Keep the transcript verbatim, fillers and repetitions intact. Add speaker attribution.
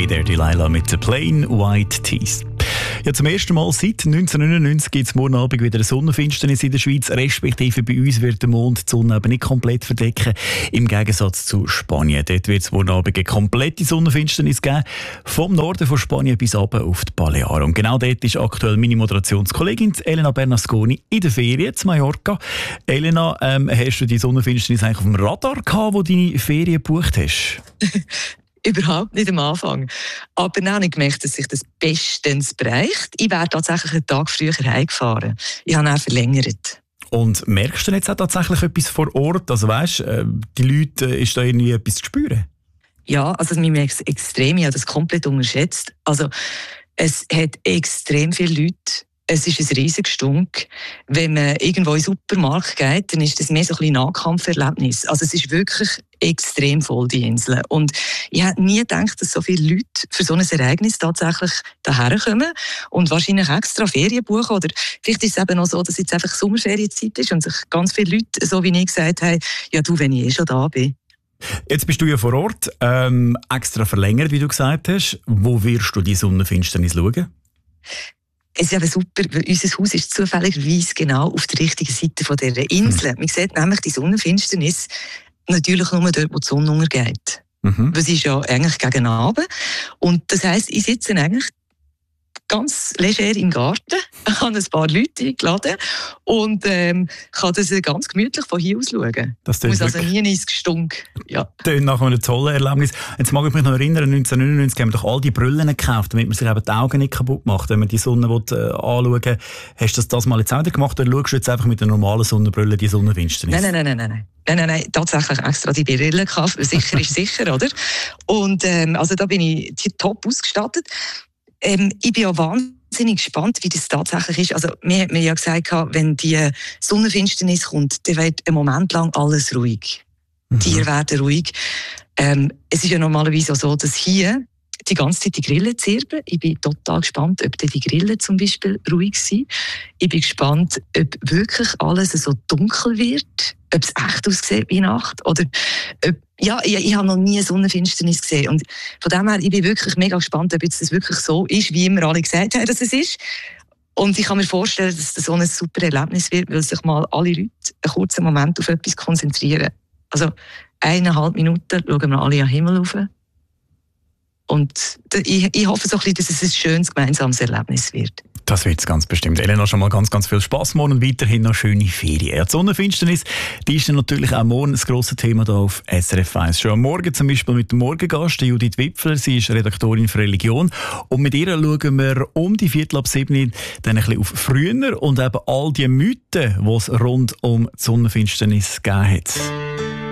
Speaker 1: There Delilah mit den Plain White Tees. Ja, zum ersten Mal seit neunzehnhundertneunundneunzig gibt es morgen Abend wieder eine Sonnenfinsternis in der Schweiz, respektive bei uns wird der Mond die Sonne eben nicht komplett verdecken, im Gegensatz zu Spanien. Dort wird es morgen Abend eine komplette Sonnenfinsternis geben, vom Norden von Spanien bis runter auf die Balearen. Und genau dort ist aktuell meine Moderationskollegin Elena Bernasconi in der Ferien zu Mallorca. Elena, ähm, hast du die Sonnenfinsternis eigentlich auf dem Radar gehabt, wo du deine Ferien gebucht hast?
Speaker 2: Überhaupt nicht am Anfang. Aber dann habe ich gemerkt, dass sich das bestens bereicht. Ich wäre tatsächlich einen Tag früher heimgefahren. Ich habe dann verlängert.
Speaker 1: Und merkst du jetzt auch tatsächlich etwas vor Ort? Also weißt, äh, die Leute, äh, ist da irgendwie etwas zu spüren?
Speaker 2: Ja, also man merkt es extrem. Ich habe das komplett unterschätzt. Also es hat extrem viele Leute. Es ist ein riesiges Stunk. Wenn man irgendwo in den Supermarkt geht, dann ist das mehr so ein bisschen Nahkampferlebnis. Also es ist wirklich extrem voll, die Insel. Und ich hätte nie gedacht, dass so viele Leute für so ein Ereignis tatsächlich daher kommen und wahrscheinlich extra Ferien buchen. Oder vielleicht ist es eben auch so, dass jetzt einfach Sommerferienzeit ist und sich ganz viele Leute, so wie ich, gesagt haben, ja du, wenn ich eh schon da bin.
Speaker 1: Jetzt bist du ja vor Ort, ähm, extra verlängert, wie du gesagt hast. Wo wirst du die Sonnenfinsternis schauen?
Speaker 2: Es ist eben super, weil unser Haus ist zufälligerweise genau auf der richtigen Seite von dieser Insel. Mhm. Man sieht nämlich die Sonnenfinsternis natürlich nur dort, wo die Sonne untergeht. Mhm. Das ist ja eigentlich gegen Abend. Und das heisst, ich sitze eigentlich ganz leger im Garten, habe ein paar Leute eingeladen und ähm, kann das ganz gemütlich von hier aus schauen. Das muss also nie ins Gestunk. Ja. Das
Speaker 1: klingt nach einem tollen Erlebnis. Jetzt mag ich mich noch erinnern, neunzehnhundertneunundneunzig haben wir doch all die Brillen gekauft, damit man sich eben die Augen nicht kaputt macht, wenn man die Sonne will, äh, anschauen will. Hast du das, das mal jetzt auch wieder gemacht oder schaust du jetzt einfach mit der normalen Sonnenbrille die Sonnenfinsternis?
Speaker 2: Nein, nein, nein, nein, nein. Nein, nein, nein, tatsächlich extra die Brille gehabt. Sicher ist sicher, oder? Und ähm, also da bin ich top ausgestattet. Ähm, ich bin ja wahnsinnig gespannt, wie das tatsächlich ist. Also, mir hat mir ja gesagt, wenn die Sonnenfinsternis kommt, dann wird ein Moment lang alles ruhig. Mhm. Die Tiere werden ruhig. Ähm, es ist ja normalerweise auch so, dass hier die ganze Zeit die Grillen zirpen. Ich bin total gespannt, ob die Grillen zum Beispiel ruhig sind. Ich bin gespannt, ob wirklich alles so dunkel wird, ob es echt aussieht wie Nacht. Oder ob, ja, ich, ich habe noch nie Sonnenfinsternis gesehen. Und von dem her, ich bin wirklich mega gespannt, ob jetzt das wirklich so ist, wie immer alle gesagt haben, dass es ist. Und ich kann mir vorstellen, dass das so ein super Erlebnis wird, weil sich mal alle Leute einen kurzen Moment auf etwas konzentrieren. Also eineinhalb Minuten schauen wir alle am Himmel rauf. Und ich, ich hoffe so ein bisschen, dass es ein schönes gemeinsames Erlebnis wird.
Speaker 1: Das wird es ganz bestimmt. Elena, schon mal ganz, ganz viel Spass morgen und weiterhin noch schöne Ferien. Ja, die Sonnenfinsternis, die ist dann natürlich auch morgen ein grosses Thema hier auf S R F eins. Schon am Morgen zum Beispiel mit dem Morgengast, Judith Wipfler. Sie ist Redaktorin für Religion. Und mit ihr schauen wir um die Viertel ab sieben dann ein bisschen auf früher und eben all die Mythen, die es rund um die Sonnenfinsternis gegeben hat.